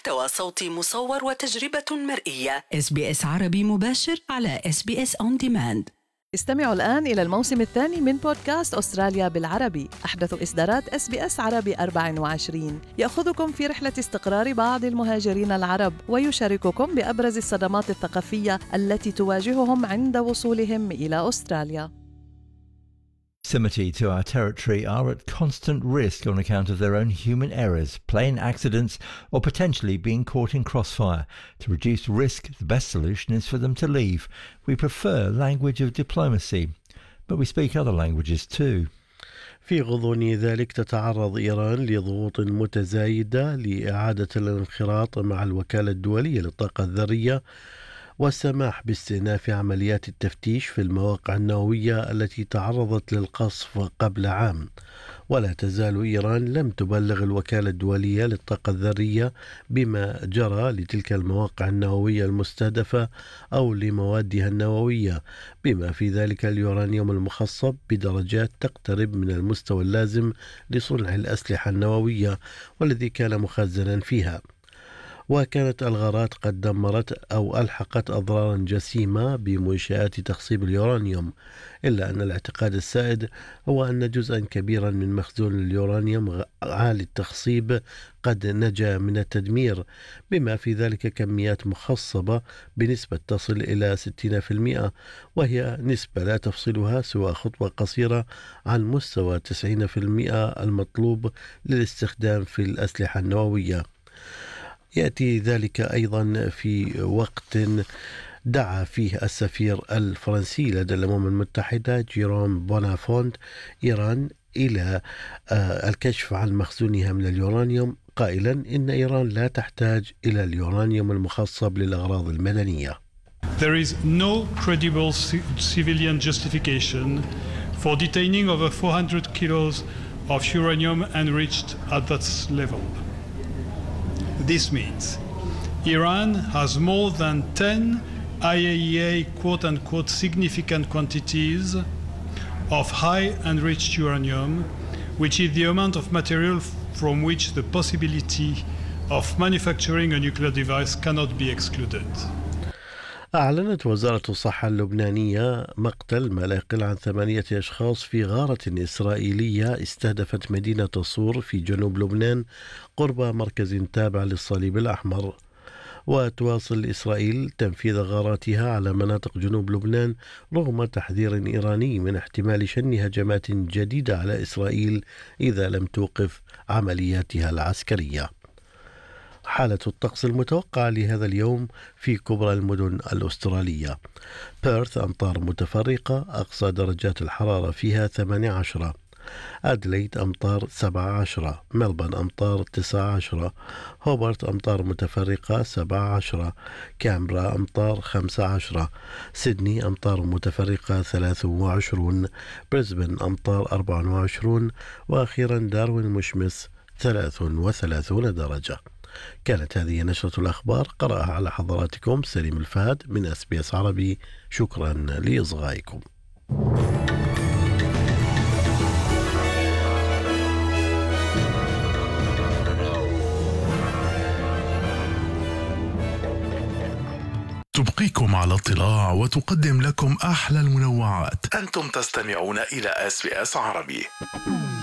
محتوى صوتي مصور وتجربة مرئية. SBS عربي مباشر على SBS On Demand. استمعوا الآن إلى الموسم الثاني من بودكاست أستراليا بالعربي، أحدث إصدارات SBS عربي 24، يأخذكم في رحلة استقرار بعض المهاجرين العرب ويشارككم بأبرز الصدمات الثقافية التي تواجههم عند وصولهم إلى أستراليا. Proximity to our territory are at constant risk on account of their own human errors, plane accidents, or potentially being caught in crossfire. To reduce risk, the best solution is for them to leave. We prefer language of diplomacy, but we speak other languages too. في غضون ذلك تتعرض إيران لضغوط متزايدة لإعادة الانخراط مع الوكالة الدولية للطاقة الذرية والسماح باستئناف عمليات التفتيش في المواقع النووية التي تعرضت للقصف قبل عام. ولا تزال إيران لم تبلغ الوكالة الدولية للطاقة الذرية بما جرى لتلك المواقع النووية المستهدفة أو لموادها النووية، بما في ذلك اليورانيوم المخصب بدرجات تقترب من المستوى اللازم لصنع الأسلحة النووية والذي كان مخزنا فيها. وكانت الغارات قد دمرت أو ألحقت أضرارا جسيمة بمنشآت تخصيب اليورانيوم، إلا أن الاعتقاد السائد هو أن جزءا كبيرا من مخزون اليورانيوم عالي التخصيب قد نجا من التدمير، بما في ذلك كميات مخصبة بنسبة تصل إلى 60%، وهي نسبة لا تفصلها سوى خطوة قصيرة عن مستوى 90% المطلوب للاستخدام في الأسلحة النووية. يأتي ذلك أيضا في وقت دعا فيه السفير الفرنسي لدى الأمم المتحدة جيروم بونافونت إيران إلى الكشف عن مخزونها من اليورانيوم، قائلا إن إيران لا تحتاج إلى اليورانيوم المخصب للأغراض المدنية. There is no credible civilian justification for detaining over 400 kilos of uranium enriched at that level. This means Iran has more than 10 IAEA quote-unquote significant quantities of high enriched uranium, which is the amount of material from which the possibility of manufacturing a nuclear device cannot be excluded. أعلنت وزارة الصحة اللبنانية مقتل ما لا يقل عن 8 أشخاص في غارة إسرائيلية استهدفت مدينة صور في جنوب لبنان قرب مركز تابع للصليب الأحمر. وتواصل إسرائيل تنفيذ غاراتها على مناطق جنوب لبنان رغم تحذير إيراني من احتمال شن هجمات جديدة على إسرائيل إذا لم توقف عملياتها العسكرية. حالة الطقس المتوقعة لهذا اليوم في كبرى المدن الأسترالية: بيرث أمطار متفرقة أقصى درجات الحرارة فيها 18، أدليد أمطار 17، ملبورن أمطار 19، هوبرت أمطار متفرقة 17، كامبرا أمطار 15، سيدني أمطار متفرقة 23، بريسبن أمطار 24، وأخيرا داروين مشمس 33 درجة. كانت هذه نشرة الأخبار، قرأها على حضراتكم سليم الفهد من SBS عربي. شكرا لإصغائكم. تبقيكم على اطلاع وتقدم لكم أحلى المنوعات. أنتم تستمعون إلى SBS عربي.